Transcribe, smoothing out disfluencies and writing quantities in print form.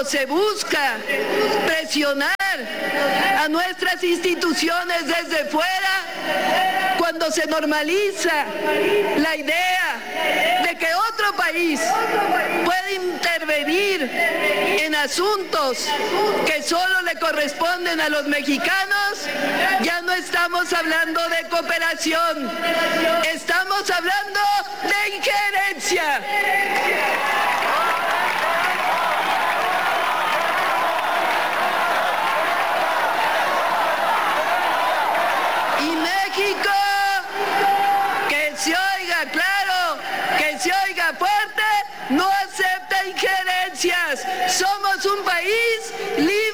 cuando se busca presionar a nuestras instituciones desde fuera, cuando se normaliza la idea de que otro país puede intervenir en asuntos que solo le corresponden a los mexicanos, ya no estamos hablando de cooperación, estamos hablando de injerencia. Y México, que se oiga claro, que se oiga fuerte, no acepta injerencias. Somos un país libre